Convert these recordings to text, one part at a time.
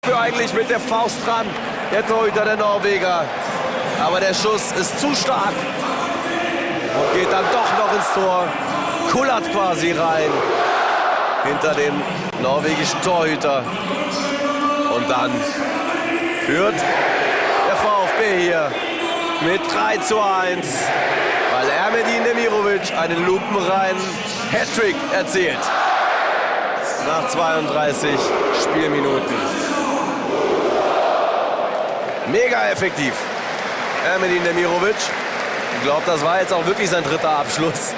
Eigentlich mit der Faust dran, der Torhüter der Norweger. Aber der Schuss ist zu stark und geht dann doch noch ins Tor. Kullert quasi rein hinter dem norwegischen Torhüter. Und dann führt der VfB hier mit 3:1, weil Ermedin Demirovic einen lupenreinen Hattrick erzielt. Nach 32 Spielminuten. Mega effektiv. Ermedin Demirovic. Ich glaube, das war jetzt auch wirklich sein dritter Abschluss.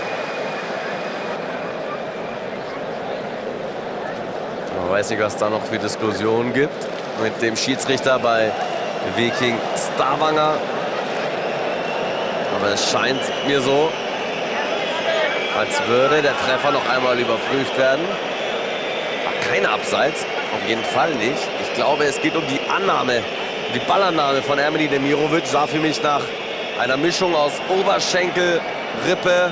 Man weiß nicht, was da noch für Diskussionen gibt mit dem Schiedsrichter bei Viking Stavanger. Aber es scheint mir so, als würde der Treffer noch einmal überprüft werden. Kein Abseits, auf jeden Fall nicht. Ich glaube, es geht um die Annahme, die Ballannahme von Ermedin Demirovic. Sah für mich nach einer Mischung aus Oberschenkel, Rippe,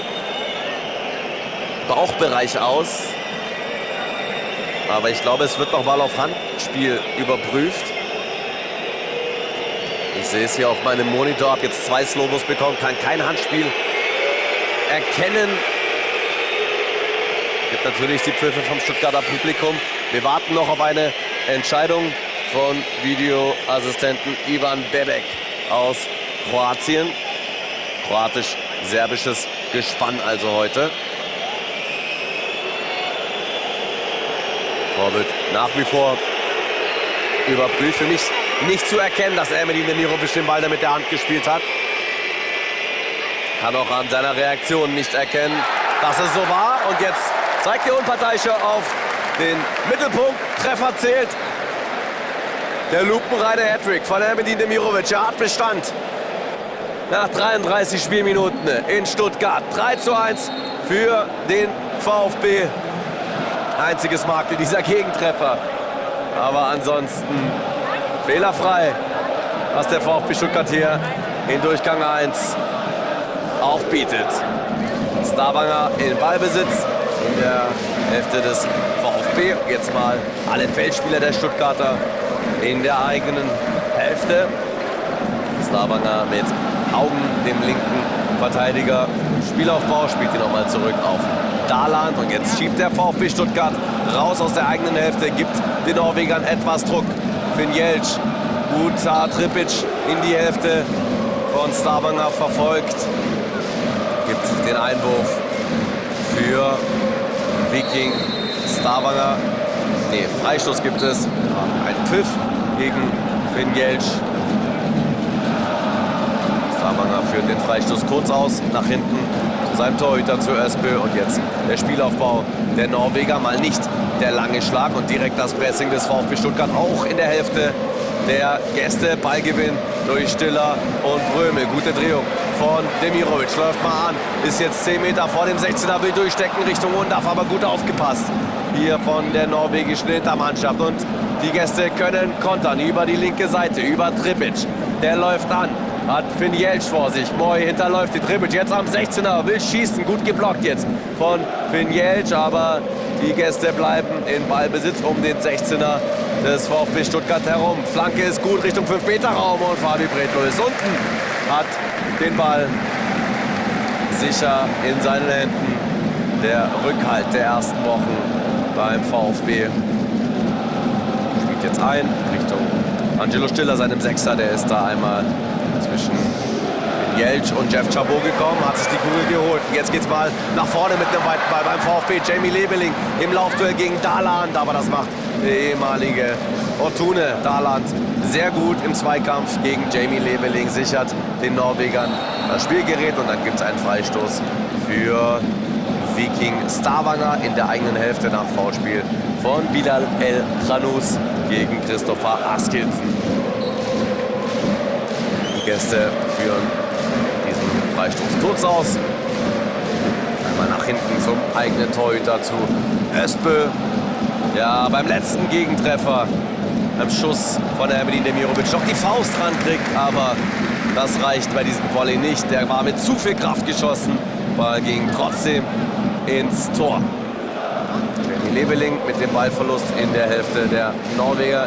Bauchbereich aus. Aber ich glaube, es wird noch mal auf Handspiel überprüft. Ich sehe es hier auf meinem Monitor, habe jetzt 2 Slowmos bekommen, kann kein Handspiel erkennen. Gibt natürlich die Pfiffe vom Stuttgarter Publikum. Wir warten noch auf eine Entscheidung von Videoassistenten Ivan Bebek aus Kroatien. Kroatisch-serbisches Gespann also heute. Tor wird nach wie vor überprüft. Für mich nicht zu erkennen, dass Ermedin Demirovic den Ball da mit der Hand gespielt hat. Kann auch an seiner Reaktion nicht erkennen, dass es so war. Und jetzt zeigt der Unparteiische auf den Mittelpunkt. Treffer zählt. Der lupenreine Hattrick von Ermedin Demirovic. Er hat Bestand. Nach 33 Spielminuten in Stuttgart. 3:1 für den VfB. Einziges Markt in dieser Gegentreffer. Aber ansonsten fehlerfrei, was der VfB Stuttgart hier in Durchgang 1 aufbietet. Stavanger in Ballbesitz in der Hälfte des VfB. Jetzt mal alle Feldspieler der Stuttgarter in der eigenen Hälfte. Stavanger mit Augen, dem linken Verteidiger. Spielaufbau spielt ihn nochmal zurück auf Daland. Und jetzt schiebt der VfB Stuttgart raus aus der eigenen Hälfte, gibt den Norwegern etwas Druck. Finn Jeltsch, guter Tripic in die Hälfte von Stavanger verfolgt. Gibt den Einwurf für Viking Stavanger. Nee, Freistoß gibt es. Ein Pfiff gegen Finn Jeltsch. Stavanger führt den Freistoß kurz aus, nach hinten zu seinem Torhüter, zu Özbö. Und jetzt der Spielaufbau der Norweger. Mal nicht der lange Schlag und direkt das Pressing des VfB Stuttgart. Auch in der Hälfte der Gäste. Ballgewinn durch Stiller und Brömel. Gute Drehung von Demirovic. Läuft mal an. Ist jetzt 10 Meter vor dem 16er. Will durchstecken Richtung Undaf. Aber gut aufgepasst hier von der norwegischen Hintermannschaft. Und die Gäste können kontern über die linke Seite. Über Tripic. Der läuft an. Hat Finn Jeltsch vor sich. Moi hinterläuft die Tripic. Jetzt am 16er. Will schießen. Gut geblockt jetzt von Finn Jeltsch. Aber die Gäste bleiben in Ballbesitz um den 16er des VfB Stuttgart herum. Flanke ist gut Richtung 5-Meter-Raum. Und Fabi Bredlow ist unten. Hat den Ball sicher in seinen Händen. Der Rückhalt der ersten Wochen beim VfB. Spielt jetzt ein Richtung Angelo Stiller, seinem Sechser. Der ist da einmal zwischen Jeltsch und Jeff Chabot gekommen, hat sich die Kugel geholt. Jetzt geht's mal nach vorne mit einem weiten Ball beim VfB. Jamie Leveling im Laufduell gegen Daland, aber das macht der ehemalige Fortune Daland sehr gut im Zweikampf gegen Jamie Leveling, sichert den Norwegern das Spielgerät und dann gibt es einen Freistoß für Viking Stavanger in der eigenen Hälfte nach Foulspiel von Bilal El Khanous gegen Christopher Askildsen. Die Gäste führen diesen Freistoß kurz aus. Einmal nach hinten zum eigenen Torhüter zu Özbö. Ja, beim letzten Gegentreffer, beim Schuss von Ermedin Demirovic noch die Faust dran kriegt, aber das reicht bei diesem Volley nicht. Der war mit zu viel Kraft geschossen, Ball ging trotzdem ins Tor. Jamie Leveling mit dem Ballverlust in der Hälfte der Norweger.